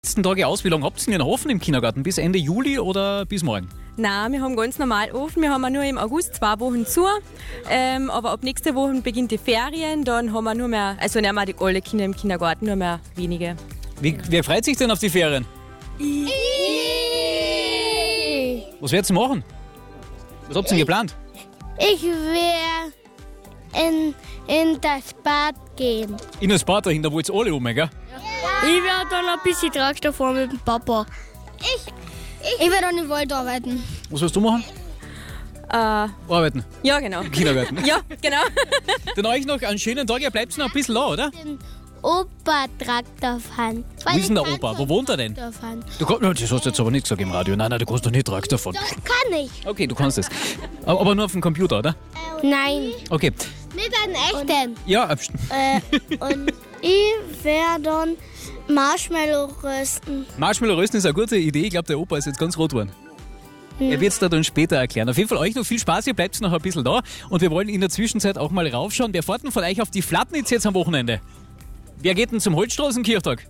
Letzten Tage aus, wie lange habt ihr denn offen im Kindergarten? Bis Ende Juli oder bis morgen? Nein, wir haben ganz normal offen. Wir haben auch nur im August 2 Wochen zu. Aber ab nächste Woche beginnt die Ferien. Dann haben wir nur mehr, also nicht mehr alle Kinder im Kindergarten, nur mehr wenige. Wer freut sich denn auf die Ferien? Was werdet ihr machen? Was habt ihr denn geplant? Ich werde in das Bad gehen. In das Bad dahin, da wollt ihr alle gell? Ich werde dann ein bisschen Tragstoff fahren mit dem Papa. Ich werde dann im Wald arbeiten. Was willst du machen? Arbeiten? Ja, genau. Im Kindergarten? Ja, genau. Dann euch noch einen schönen Tag, ihr bleibt noch ein bisschen da, oder? Den Opa Traktor fahren. Wo ist denn der Opa? Wo wohnt er denn? Das hast du jetzt aber nicht gesagt im Radio. Nein, du kannst doch nicht Traktor fahren. Das kann ich. Okay, du kannst es. Aber nur auf dem Computer, oder? Nein. Okay. Nicht einen echten. Ja, Und ich werde dann Marshmallow rösten. Marshmallow rösten ist eine gute Idee. Ich glaube, der Opa ist jetzt ganz rot geworden. Er wird es da dann später erklären. Auf jeden Fall euch noch viel Spaß, ihr bleibt noch ein bisschen da. Und wir wollen in der Zwischenzeit auch mal raufschauen. Wer fährt denn von euch auf die Flatnitz jetzt am Wochenende? Wer geht denn zum Holzstraßenkirchtag?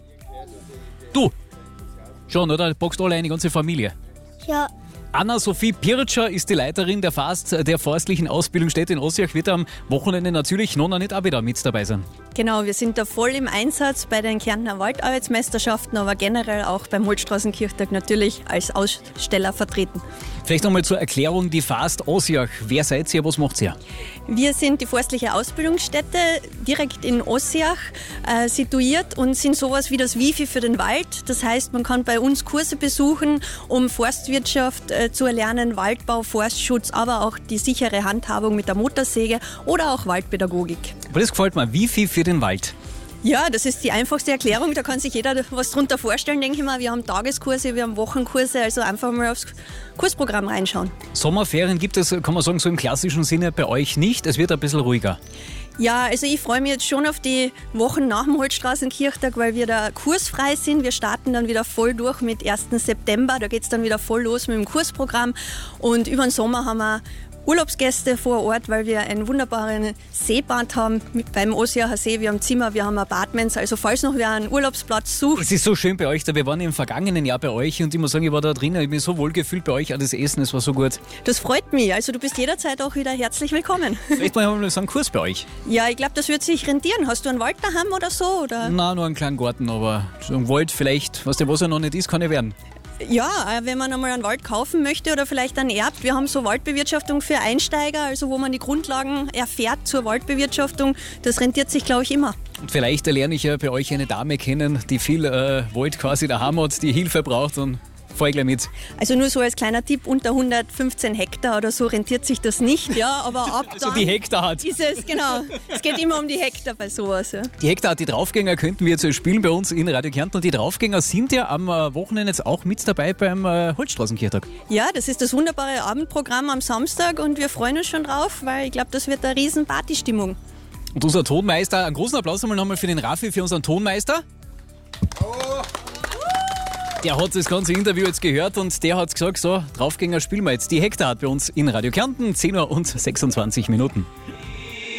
Du? Schon, oder? Boxt alle eine ganze Familie. Ja. Anna-Sophie Pirtscher ist die Leiterin der forstlichen Ausbildungsstätte in Ossiach, wird am Wochenende natürlich noch nicht auch wieder mit dabei sein. Genau, wir sind da voll im Einsatz bei den Kärntner Waldarbeitsmeisterschaften, aber generell auch beim Holzstraßenkirchtag natürlich als Aussteller vertreten. Vielleicht nochmal zur Erklärung, die Fast Ossiach. Wer seid ihr, was macht ihr? Wir sind die forstliche Ausbildungsstätte direkt in Ossiach situiert und sind sowas wie das Wifi für den Wald. Das heißt, man kann bei uns Kurse besuchen, um Forstwirtschaft zu erlernen, Waldbau, Forstschutz, aber auch die sichere Handhabung mit der Motorsäge oder auch Waldpädagogik. Aber das gefällt mir, Wifi für den Wald. Ja, das ist die einfachste Erklärung. Da kann sich jeder was drunter vorstellen, denke ich mal. Wir haben Tageskurse, wir haben Wochenkurse, also einfach mal aufs Kursprogramm reinschauen. Sommerferien gibt es, kann man sagen, so im klassischen Sinne bei euch nicht. Es wird ein bisschen ruhiger. Ja, also ich freue mich jetzt schon auf die Wochen nach dem Holzstraßenkirchtag, weil wir da kursfrei sind. Wir starten dann wieder voll durch mit 1. September. Da geht es dann wieder voll los mit dem Kursprogramm. Und über den Sommer haben wir Urlaubsgäste vor Ort, weil wir ein wunderbares Seebad haben beim Ossiacher See. Wir haben Zimmer, wir haben Apartments, also falls noch wer einen Urlaubsplatz sucht. Es ist so schön bei euch da. Wir waren im vergangenen Jahr bei euch und ich muss sagen, ich war da drinnen, ich bin so wohl gefühlt bei euch, auch das Essen, es war so gut. Das freut mich, also du bist jederzeit auch wieder herzlich willkommen. Vielleicht mal so einen Kurs bei euch. Ja, ich glaube, das wird sich rentieren. Hast du einen Wald daheim oder so? Oder? Nein, nur einen kleinen Garten, aber so ein Wald vielleicht, was er noch nicht ist, kann ja werden. Ja, wenn man einmal einen Wald kaufen möchte oder vielleicht einen erbt. Wir haben so Waldbewirtschaftung für Einsteiger, also wo man die Grundlagen erfährt zur Waldbewirtschaftung. Das rentiert sich, glaube ich, immer. Und vielleicht lerne ich ja bei euch eine Dame kennen, die viel Wald quasi daheim hat, die Hilfe braucht und fahr ich gleich mit. Also nur so als kleiner Tipp, unter 115 Hektar oder so rentiert sich das nicht, ja, aber ab dann also die Hektar hat. Ist es, genau. Es geht immer um die Hektar bei sowas. Ja. Die Hektar, die Draufgänger könnten wir jetzt spielen bei uns in Radio Kärnten und die Draufgänger sind ja am Wochenende jetzt auch mit dabei beim Holzstraßenkirchtag. Ja, das ist das wunderbare Abendprogramm am Samstag und wir freuen uns schon drauf, weil ich glaube, das wird eine riesen Partystimmung. Und unser Tonmeister, einen großen Applaus nochmal für den Raffi, für unseren Tonmeister. Oh. Der hat das ganze Interview jetzt gehört und der hat gesagt, so, Draufgänger spielen wir jetzt. Die Hektar hat bei uns in Radio Kärnten, 10 Uhr und 26 Minuten.